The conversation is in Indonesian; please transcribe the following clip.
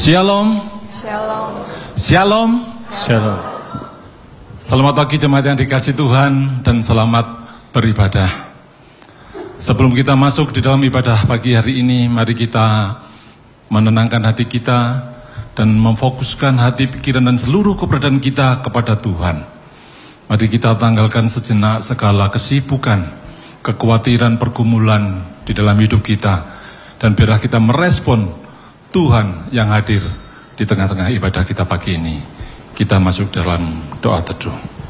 Shalom. Shalom. Shalom. Shalom. Selamat pagi jemaat yang dikasihi Tuhan dan selamat beribadah. Sebelum kita masuk di dalam ibadah pagi hari ini, mari kita menenangkan hati kita dan memfokuskan hati, pikiran dan seluruh keberadaan kita kepada Tuhan. Mari kita tanggalkan sejenak segala kesibukan, kekhawatiran, pergumulan di dalam hidup kita, dan biarlah kita merespon Tuhan yang hadir di tengah-tengah ibadah kita pagi ini. Kita masuk dalam doa teduh.